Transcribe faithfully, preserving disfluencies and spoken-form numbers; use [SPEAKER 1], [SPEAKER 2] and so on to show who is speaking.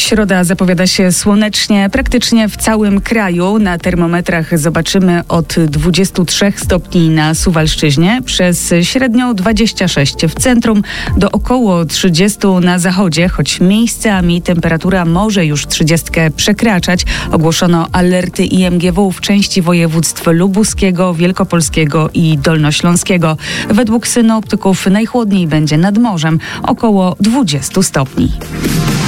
[SPEAKER 1] Środa zapowiada się słonecznie praktycznie w całym kraju. Na termometrach zobaczymy od dwudziestu trzech stopni na Suwalszczyźnie, przez średnią dwadzieścia sześć w centrum, do około trzydziestu na zachodzie, choć miejscami temperatura może już trzydziestkę przekraczać. Ogłoszono alerty I M G W w części województw lubuskiego, wielkopolskiego i dolnośląskiego. Według synoptyków najchłodniej będzie nad morzem, około dwudziestu stopni.